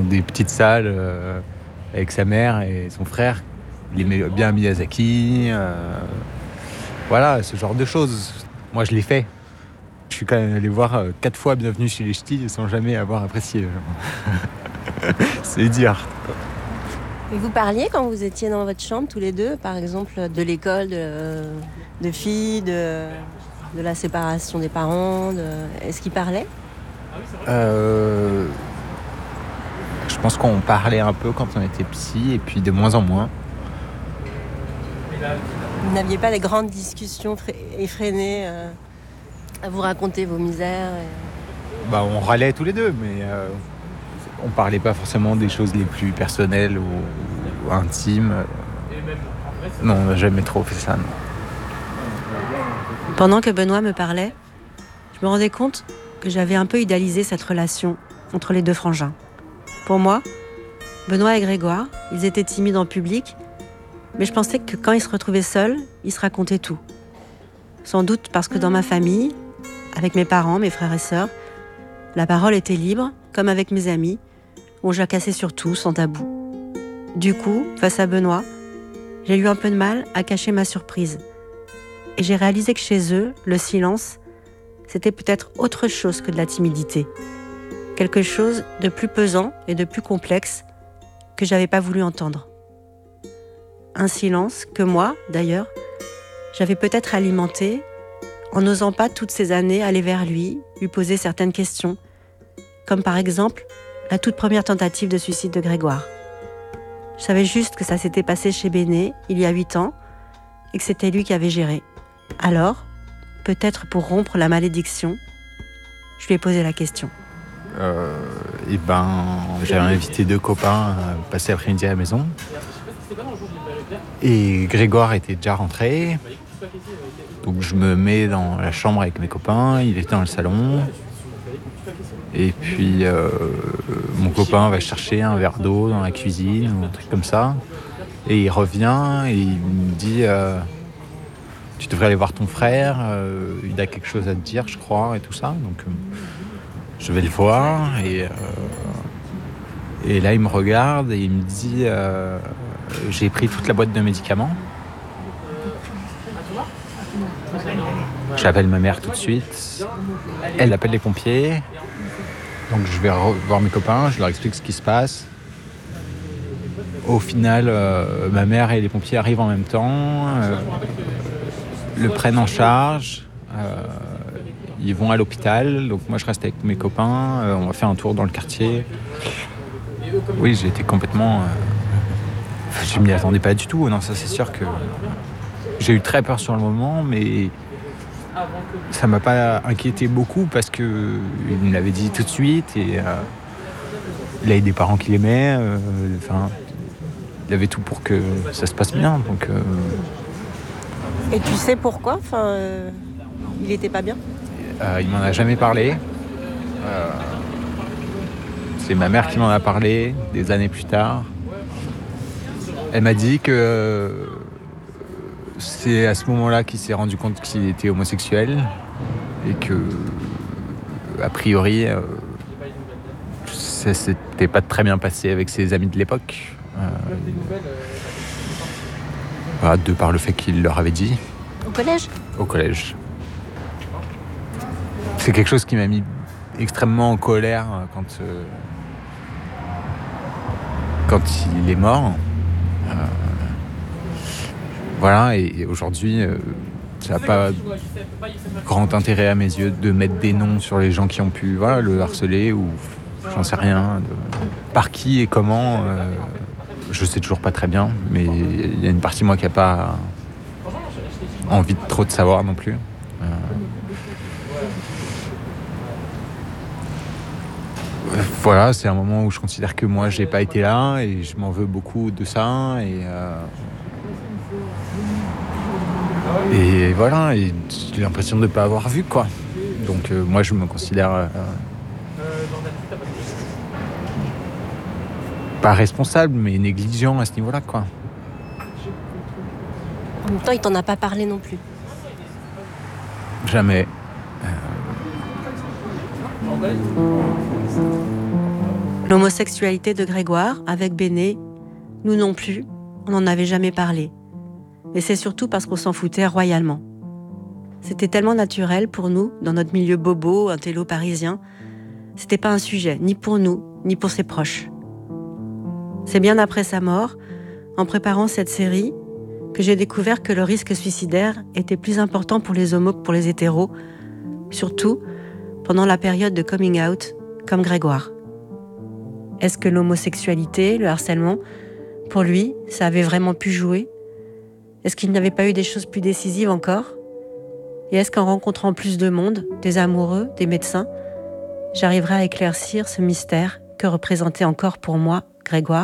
dans des petites salles avec sa mère et son frère. Il aimait bien Miyazaki. Voilà, ce genre de choses. Moi, je l'ai fait. Je suis quand même allé voir 4 fois Bienvenue chez les Ch'tis sans jamais avoir apprécié. C'est dire. Et vous parliez quand vous étiez dans votre chambre tous les deux, par exemple, de l'école, de filles, de la séparation des parents. Est-ce qu'ils parlaient ? Je pense qu'on parlait un peu quand on était petits et puis de moins en moins. Vous n'aviez pas des grandes discussions effrénées à vous raconter vos misères On râlait tous les deux, mais on parlait pas forcément des choses les plus personnelles ou intimes. Non, on n'a jamais trop fait ça. Non. Pendant que Benoît me parlait, je me rendais compte que j'avais un peu idéalisé cette relation entre les deux frangins. Pour moi, Benoît et Grégoire, ils étaient timides en public, mais je pensais que quand ils se retrouvaient seuls, ils se racontaient tout. Sans doute parce que dans ma famille, avec mes parents, mes frères et sœurs, la parole était libre, comme avec mes amis, on jacassait sur tout, sans tabou. Du coup, face à Benoît, j'ai eu un peu de mal à cacher ma surprise. Et j'ai réalisé que chez eux, le silence, c'était peut-être autre chose que de la timidité. Quelque chose de plus pesant et de plus complexe que j'avais pas voulu entendre. Un silence que moi, d'ailleurs, j'avais peut-être alimenté en n'osant pas toutes ces années aller vers lui poser certaines questions, comme par exemple la toute première tentative de suicide de Grégoire. Je savais juste que ça s'était passé chez Béné il y a 8 ans et que c'était lui qui avait géré. Alors, peut-être pour rompre la malédiction, je lui ai posé la question. J'avais invité 2 copains à passer l'après-midi à la maison. Et Grégoire était déjà rentré. Donc je me mets dans la chambre avec mes copains, il était dans le salon. Et puis mon copain va chercher un verre d'eau dans la cuisine ou un truc comme ça. Et il revient et il me dit tu devrais aller voir ton frère, il a quelque chose à te dire je crois et tout ça. Donc je vais le voir et là il me regarde et il me dit j'ai pris toute la boîte de médicaments. J'appelle ma mère tout de suite. Elle appelle les pompiers. Donc je vais voir mes copains, je leur explique ce qui se passe. Au final, ma mère et les pompiers arrivent en même temps, le prennent en charge. Ils vont à l'hôpital. Donc moi je reste avec mes copains. On va faire un tour dans le quartier. Oui, j'ai été complètement... je m'y attendais pas du tout. Non, ça c'est sûr que... J'ai eu très peur sur le moment, mais ça m'a pas inquiété beaucoup parce que il me l'avait dit tout de suite et il avait des parents qui l'aimaient. Il avait tout pour que ça se passe bien. Donc, Et tu sais pourquoi il était pas bien ? Il m'en a jamais parlé. C'est ma mère qui m'en a parlé des années plus tard. Elle m'a dit que c'est à ce moment-là qu'il s'est rendu compte qu'il était homosexuel et que, a priori, ça s'était pas très bien passé avec ses amis de l'époque. De par le fait qu'il leur avait dit. Au collège ? Au collège. C'est quelque chose qui m'a mis extrêmement en colère quand il est mort. Voilà, et aujourd'hui, ça n'a pas grand intérêt à mes yeux de mettre des noms sur les gens qui ont pu le harceler ou j'en sais rien. Par qui et comment, je sais toujours pas très bien, mais il y a une partie de moi qui n'a pas envie de trop de savoir non plus. Voilà, c'est un moment où je considère que moi j'ai pas été là et je m'en veux beaucoup de ça et voilà, et j'ai l'impression de ne pas avoir vu quoi. Donc moi je me considère pas responsable mais négligent à ce niveau-là quoi. En même temps, il t'en a pas parlé non plus. Jamais. L'homosexualité de Grégoire, avec Béné, nous non plus, on n'en avait jamais parlé. Et c'est surtout parce qu'on s'en foutait royalement. C'était tellement naturel pour nous, dans notre milieu bobo, intello parisien. C'était pas un sujet, ni pour nous, ni pour ses proches. C'est bien après sa mort, en préparant cette série, que j'ai découvert que le risque suicidaire était plus important pour les homos que pour les hétéros, surtout pendant la période de coming out, comme Grégoire. Est-ce que l'homosexualité, le harcèlement, pour lui, ça avait vraiment pu jouer ? Est-ce qu'il n'y avait pas eu des choses plus décisives encore ? Et est-ce qu'en rencontrant plus de monde, des amoureux, des médecins, j'arriverai à éclaircir ce mystère que représentait encore pour moi Grégoire ?